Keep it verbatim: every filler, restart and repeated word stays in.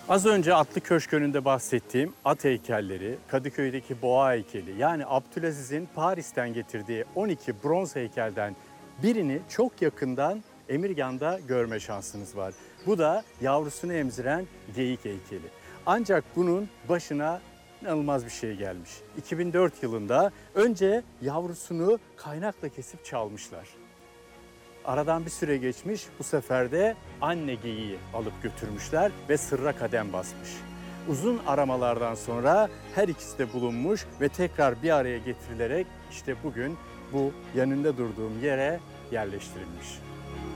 Az önce Atlı Köşk önünde bahsettiğim at heykelleri, Kadıköy'deki boğa heykeli yani Abdülaziz'in Paris'ten getirdiği on iki bronz heykelden birini çok yakından Emirgan'da görme şansınız var. Bu da yavrusunu emziren geyik heykeli. Ancak bunun başına inanılmaz bir şey gelmiş. iki bin dört yılında önce yavrusunu kaynakla kesip çalmışlar. Aradan bir süre geçmiş, bu sefer de anne geyiği alıp götürmüşler ve sırra kadem basmış. Uzun aramalardan sonra her ikisi de bulunmuş ve tekrar bir araya getirilerek işte bugün bu yanında durduğum yere yerleştirilmiş.